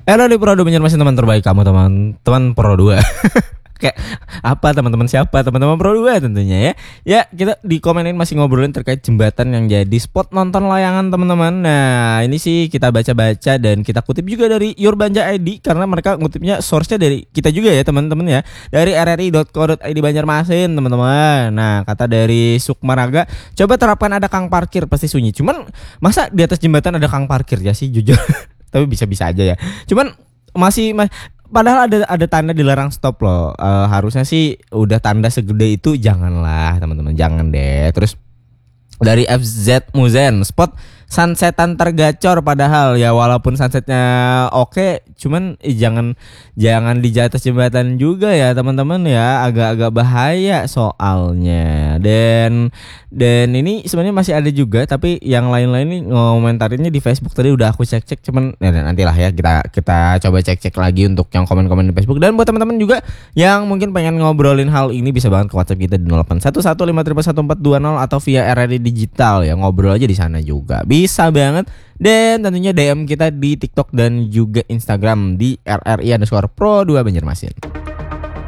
Halo di Pro 2 Banjarmasin, teman terbaik kamu, teman Pro 2. Kayak apa teman-teman, siapa teman-teman Pro 2 tentunya ya. Ya, kita di komen ini masih ngobrolin terkait jembatan yang jadi spot nonton layangan teman-teman. Nah, ini sih kita baca-baca dan kita kutip juga dari Yurbanja ID karena mereka ngutipnya source-nya dari kita juga ya teman-teman ya. Dari rri.co.id Banjarmasin teman-teman. Nah, kata dari Sukmaraga, coba terapkan ada kang parkir pasti sunyi. Cuman masa di atas jembatan ada kang parkir ya sih jujur. Tapi bisa-bisa aja ya. Cuman padahal ada tanda dilarang stop loh. Harusnya sih udah tanda segede itu janganlah teman-teman, jangan deh. Terus dari FZ Muzen, spot sunsetan tergacor padahal ya walaupun sunsetnya oke, cuman jangan di atas jembatan juga ya teman-teman ya, agak-agak bahaya soalnya. Dan ini sebenarnya masih ada juga tapi yang lain-lain nih ngomentarinnya di Facebook tadi udah aku cek-cek, cuman ya nantilah ya kita coba cek-cek lagi untuk yang komen-komen di Facebook. Dan buat teman-teman juga yang mungkin pengen ngobrolin hal ini bisa banget ke WhatsApp kita di 0811511420 atau via RRI Digital ya, ngobrol aja di sana juga. Bisa banget. Dan tentunya DM kita di TikTok dan juga Instagram di RRI_Pro2 Banjarmasin.